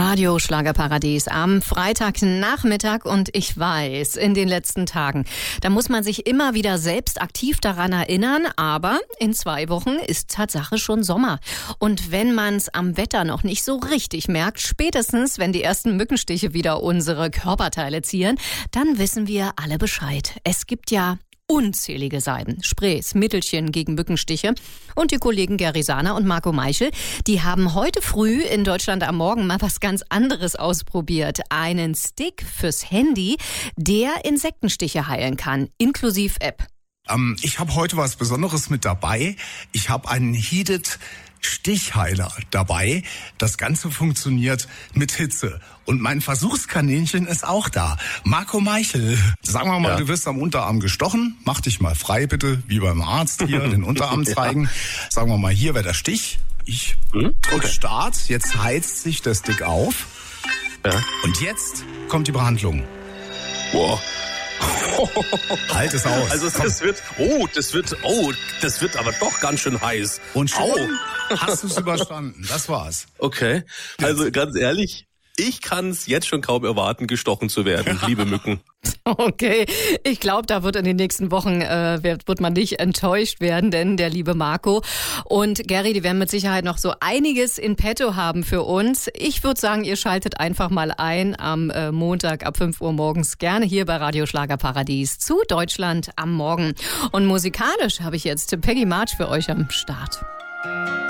Radio Schlagerparadies am Freitagnachmittag und ich weiß, in den letzten Tagen, da muss man sich immer wieder selbst aktiv daran erinnern, aber in 2 Wochen ist Tatsache schon Sommer. Und wenn man es am Wetter noch nicht so richtig merkt, spätestens wenn die ersten Mückenstiche wieder unsere Körperteile zieren, dann wissen wir alle Bescheid. Es gibt ja unzählige Seiten, Sprays, Mittelchen gegen Mückenstiche. Und die Kollegen Gary Sahner und Marco Meichel, die haben heute früh in Deutschland am Morgen mal was ganz anderes ausprobiert. Einen Stick fürs Handy, der Insektenstiche heilen kann, inklusive App. Ich habe heute was Besonderes mit dabei. Ich habe einen Heated Stichheiler dabei. Das Ganze funktioniert mit Hitze. Und mein Versuchskaninchen ist auch da. Marco Meichel, sagen wir mal, Du wirst am Unterarm gestochen. Mach dich mal frei bitte, wie beim Arzt hier, den Unterarm zeigen. Sagen wir mal, hier wäre der Stich. Ich drücke Start. Jetzt heizt sich der Stick auf. Ja. Und jetzt kommt die Behandlung. Wow. Halt es aus. Also das wird aber doch ganz schön heiß. Und schon hast du es überstanden. Das war's. Okay. Also ganz ehrlich, ich kann es jetzt schon kaum erwarten, gestochen zu werden, liebe Mücken. Okay, ich glaube, da wird in den nächsten Wochen wird man nicht enttäuscht werden, denn der liebe Marco und Gary, die werden mit Sicherheit noch so einiges in petto haben für uns. Ich würde sagen, ihr schaltet einfach mal ein am Montag ab 5 Uhr morgens gerne hier bei Radio Schlagerparadies zu Deutschland am Morgen. Und musikalisch habe ich jetzt Peggy March für euch am Start.